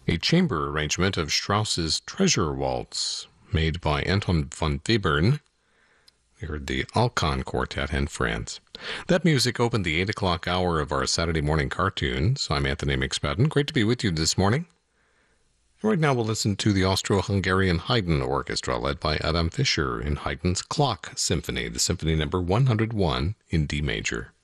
a chamber arrangement of Strauss's Treasure Waltz, made by Anton van Webern. We heard the Alcan Quartet and Friends. That music opened the 8 o'clock hour of our Saturday morning cartoons. I'm Anthony McSpadden. Great to be with you this morning. Right now we'll listen to the Austro-Hungarian Haydn Orchestra led by Adam Fischer in Haydn's Clock Symphony, the Symphony number 101 in D major.